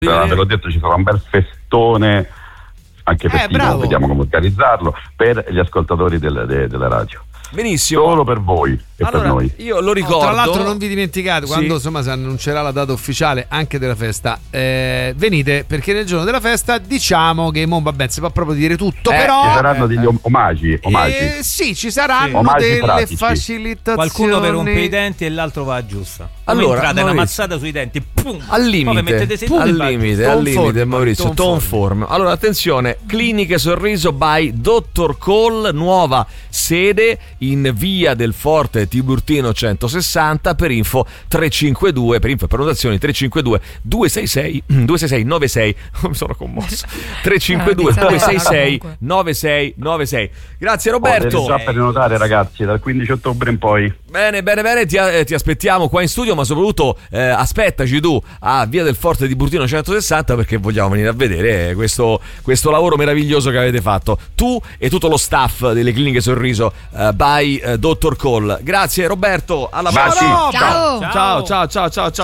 Ve l'ho detto, ci sarà un bel festone anche festivo, vediamo come organizzarlo, per gli ascoltatori della radio. Benissimo. Solo per voi e per noi. Io lo ricordo. Tra l'altro non vi dimenticate, quando insomma si annuncerà la data ufficiale anche della festa, venite, perché nel giorno della festa diciamo che vabbè, si può proprio dire tutto, però ci saranno degli omaggi. Sì, ci saranno omaggi delle pratici. facilitazioni. Qualcuno per rompe i denti e l'altro va giusta. Allora, entrate una mazzata sui denti, pum, al limite, Maurizio, Tom Form. Allora, attenzione, Cliniche Sorriso by Dr. Cole, nuova sede in via del Forte Tiburtino 160. Per info 352, per info e prenotazioni 352 266 96. Mi sono commosso. 352 266 9696. Grazie Roberto. Già per prenotare, ragazzi, dal 15 ottobre in poi. Bene, ti aspettiamo qua in studio, ma soprattutto aspettaci tu a via del Forte Tiburtino 160, perché vogliamo venire a vedere questo lavoro meraviglioso che avete fatto tu e tutto lo staff delle Cliniche Sorriso by Dr. Cole. Grazie Roberto, alla prossima. Ciao.